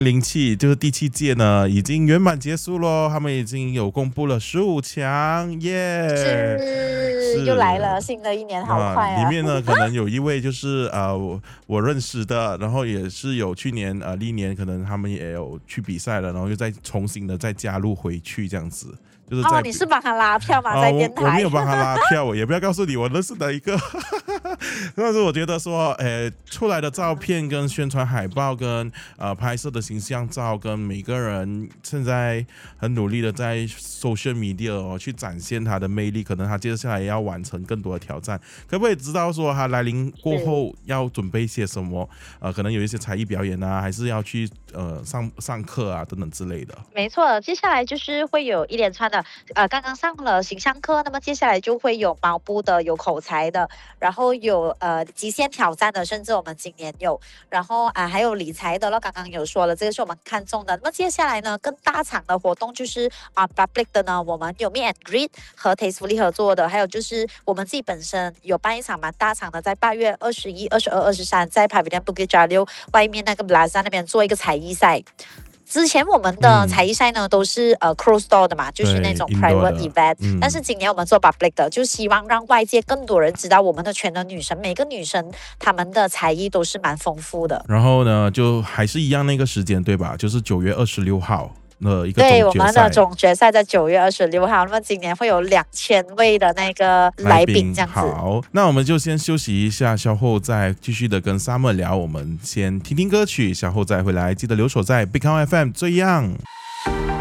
07就是第7届呢，已经圆满结束咯，他们已经有公布了15强，耶、 是又来了，新的一年好快啊！ 里面呢，可能有一位就是我认识的，然后也是有去年历年可能他们也有去比赛了，然后又再重新的再加入回去这样子。就是你是帮他拉票吗？在电台我没有帮他拉票，我也不要告诉你我认识的一个。但是我觉得说，出来的照片跟宣传海报跟拍摄的形象照，跟每个人现在很努力的在 social media 去展现他的魅力，可能他接下来也要完成更多的挑战。可不可以知道说他来临过后要准备些什么？可能有一些才艺表演啊，还是要去上课啊等等之类的。 没错，接下来就是会有一连串的刚刚上了形象课，那么接下来就会有毛步的，有口才的，然后有极限挑战的，甚至我们今年有，然后还有理财的了，刚刚有说了，这个是我们看中的。那么接下来呢，更大场的活动就是public 的呢，我们有 Meet and Greet 和 Tastefully 合作的，还有就是我们自己本身有办一场蛮大场的，在8月21、22、23在 Pavilion Bukit Jalil 外面那个 Plaza 那边做一个才艺赛。之前我们的才艺赛呢都是closed door 的嘛，就是那种 private event，但是今年我们做 public 的，就希望让外界更多人知道我们的全能女神，每个女神她们的才艺都是蛮丰富的。 然后呢，就还是一样那个时间对吧？就是9月26号。一个对，我们的总决赛在9月26号，那么今年会有2000位的那个来宾这样子。 好，那我们就先休息一下，稍后再继续的跟 Summer 聊。我们先听听歌曲，稍后再回来，记得留守在 Big Town FM 这样。